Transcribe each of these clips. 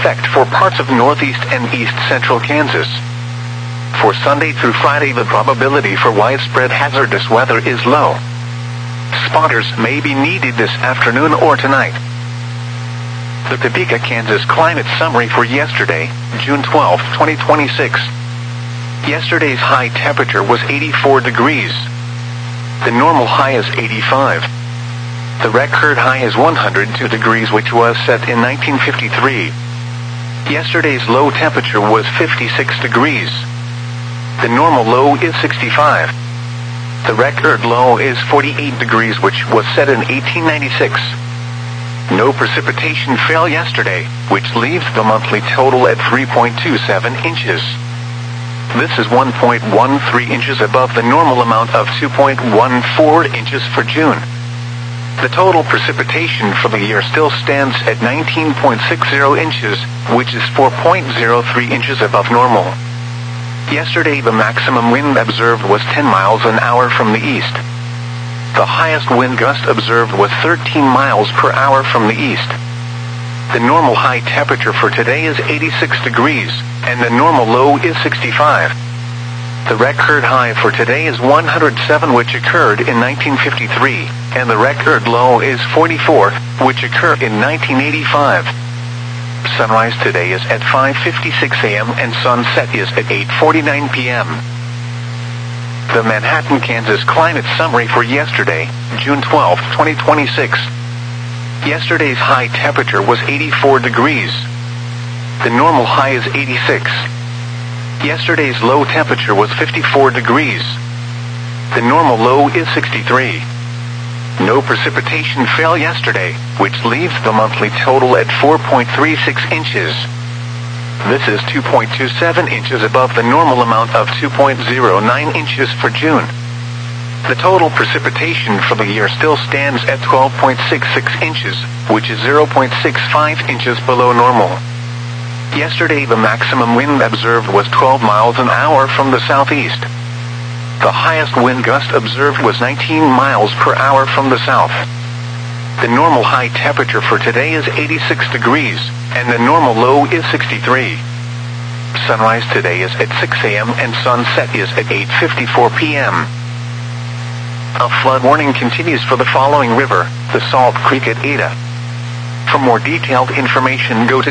effect for parts of northeast and east central Kansas. For Sunday through Friday, the probability for widespread hazardous weather is low. Spotters may be needed this afternoon or tonight. The Topeka, Kansas climate summary for yesterday, June 12, 2026. Yesterday's high temperature was 84 degrees. The normal high is 85. The record high is 102 degrees, which was set in 1953. Yesterday's low temperature was 56 degrees. The normal low is 65. The record low is 48 degrees, which was set in 1896. No precipitation fell yesterday, which leaves the monthly total at 3.27 inches. This is 1.13 inches above the normal amount of 2.14 inches for June. The total precipitation for the year still stands at 19.60 inches, which is 4.03 inches above normal. Yesterday, the maximum wind observed was 10 miles an hour from the east. The highest wind gust observed was 13 miles per hour from the east. The normal high temperature for today is 86 degrees, and the normal low is 65. The record high for today is 107, which occurred in 1953, and the record low is 44, which occurred in 1985. Sunrise today is at 5:56 a.m. and sunset is at 8:49 p.m. The Manhattan, Kansas climate summary for yesterday, June 12, 2026. Yesterday's high temperature was 84 degrees. The normal high is 86. Yesterday's low temperature was 54 degrees. The normal low is 63. No precipitation fell yesterday, which leaves the monthly total at 4.36 inches. This is 2.27 inches above the normal amount of 2.09 inches for June. The total precipitation for the year still stands at 12.66 inches, which is 0.65 inches below normal. Yesterday, the maximum wind observed was 12 miles an hour from the southeast. The highest wind gust observed was 19 miles per hour from the south. The normal high temperature for today is 86 degrees, and the normal low is 63. Sunrise today is at 6 a.m. and sunset is at 8:54 p.m. A flood warning continues for the following river, the Salt Creek at Ada. For more detailed information, go to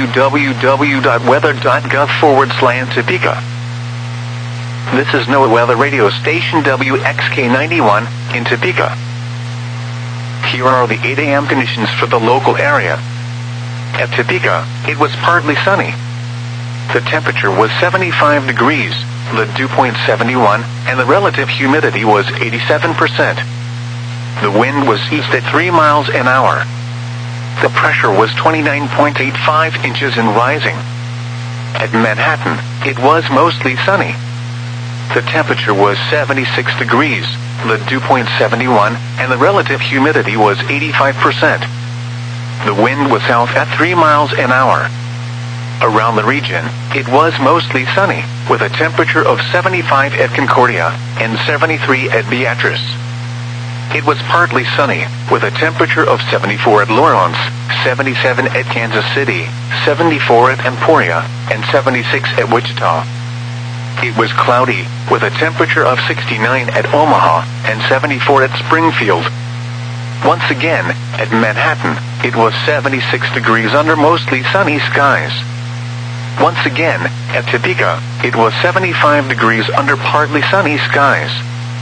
www.weather.gov/Topeka. This is NOAA Weather Radio Station WXK91 in Topeka. Here are the 8 a.m. conditions for the local area. At Topeka, it was partly sunny. The temperature was 75 degrees, the dew point 71, and the relative humidity was 87%. The wind was east at 3 miles an hour. The pressure was 29.85 inches and rising. At Manhattan, it was mostly sunny. The temperature was 76 degrees, the dew point 71, and the relative humidity was 85%. The wind was south at 3 miles an hour. Around the region, it was mostly sunny, with a temperature of 75 at Concordia and 73 at Beatrice. It was partly sunny, with a temperature of 74 at Lawrence, 77 at Kansas City, 74 at Emporia, and 76 at Wichita. It was cloudy, with a temperature of 69 at Omaha and 74 at Springfield. Once again, at Manhattan, it was 76 degrees under mostly sunny skies. Once again, at Topeka, it was 75 degrees under partly sunny skies.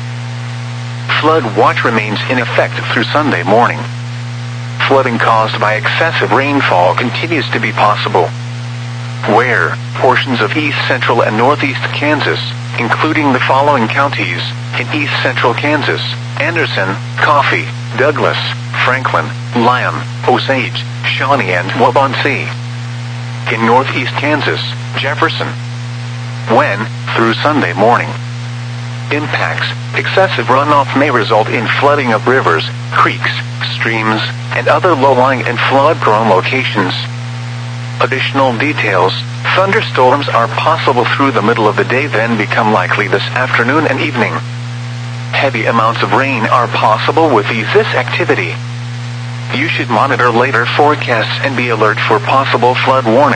Flood watch remains in effect through Sunday morning. Flooding caused by excessive rainfall continues to be possible. Where portions of east central and northeast Kansas, including the following counties, in east central Kansas: Anderson, Coffee, Douglas, Franklin, Lyon, Osage, Shawnee, and Waubonsee. In northeast Kansas, Jefferson. When, through Sunday morning. Impacts: excessive runoff may result in flooding of rivers, creeks, streams, and other low-lying and flood-prone locations. Additional details: thunderstorms are possible through the middle of the day, then become likely this afternoon and evening. Heavy amounts of rain are possible with this activity. You should monitor later forecasts and be alert for possible flood warnings.